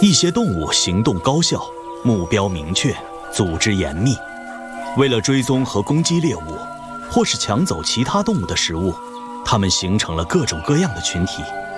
一些动物行动高效，目标明确，组织严密。为了追踪和攻击猎物，或是抢走其他动物的食物，它们形成了各种各样的群体。